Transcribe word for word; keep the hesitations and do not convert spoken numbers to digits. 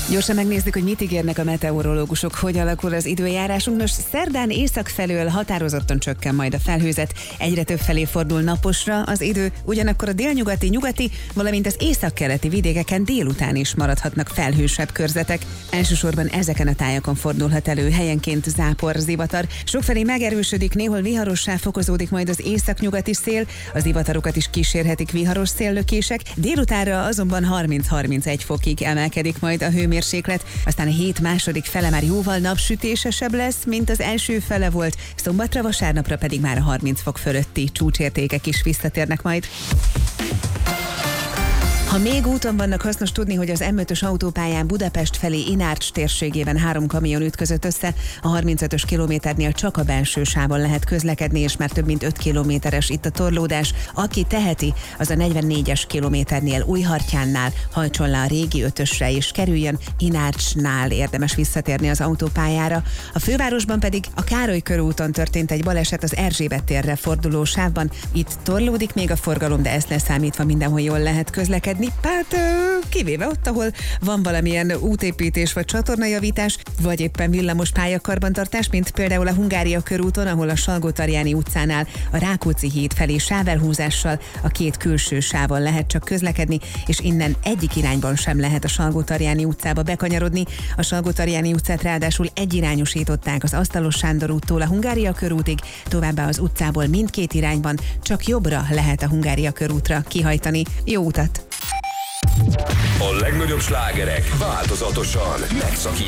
Gyorsan megnézzük, hogy mit ígérnek a meteorológusok, hogy alakul az időjárásunk. Nos, szerdán észak felől határozottan csökken majd a felhőzet, egyre több felé fordul naposra az idő, ugyanakkor a délnyugati, nyugati, valamint az északkeleti vidékeken délután is maradhatnak felhősebb körzetek. Elsősorban ezeken a tájakon fordulhat elő helyenként zápor, zivatar. Sokfelé megerősödik, néhol viharossá fokozódik majd az északnyugati szél, az zivatarokat is kísérhetik viharos széllökések. Délutánra azonban harminc-harmincegy fokig emelkedik majd a hőmérséklet, aztán a hét második fele már jóval napsütésesebb lesz, mint az első fele volt, szombatra, vasárnapra pedig már a harminc fok fölötti csúcsértékek is visszatérnek majd. Ha még úton vannak, hasznos tudni, hogy az em ötös autópályán Budapest felé Inárcs térségében három kamion ütközött össze, a harmincötös kilométernél csak a belső sávon lehet közlekedni, és már több mint öt kilométeres itt a torlódás. Aki teheti, az a negyvennégyes kilométernél Újhartyánnál hajtson le a régi ötösre, és kerüljön Inárcsnál érdemes visszatérni az autópályára. A fővárosban pedig a Károly körúton történt egy baleset az Erzsébet térre forduló sávban. Itt torlódik még a forgalom, de ezt leszámítva mindenhol jól lehet közlekedni. Hát kivéve ott, ahol van valamilyen útépítés vagy csatornajavítás, vagy éppen villamos pályakarbantartás, mint például a Hungária körúton, ahol a Salgótarjáni utcánál a Rákóczi híd felé sávelhúzással a két külső sávon lehet csak közlekedni, és innen egyik irányban sem lehet a Salgótarjáni utcába bekanyarodni. A Salgótarjáni utcát ráadásul egyirányosították az Asztalos Sándor úttól a Hungária körútig, továbbá az utcából mindkét irányban csak jobbra lehet a Hungária körútra kihajtani. Jó utat! A legnagyobb slágerek változatosan megszakítják